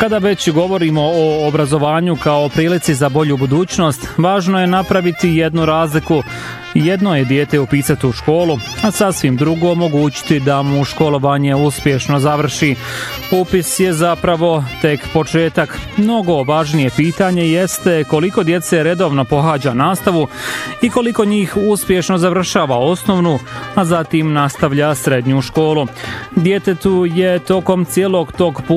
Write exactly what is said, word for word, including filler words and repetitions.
Kada već govorimo o obrazovanju kao prilici za bolju budućnost, važno je napraviti jednu razliku. Jedno je dijete upisati u školu, a sasvim drugo omogućiti da mu školovanje uspješno završi. Upis je zapravo tek početak. Mnogo važnije pitanje jeste koliko djece redovno pohađa nastavu i koliko njih uspješno završava osnovnu, a zatim nastavlja srednju školu. Djetetu je tokom cijelog tog puta